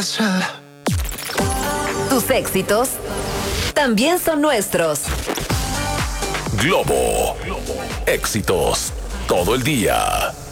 hacer. Tus éxitos también son nuestros. Globo. Éxitos todo el día.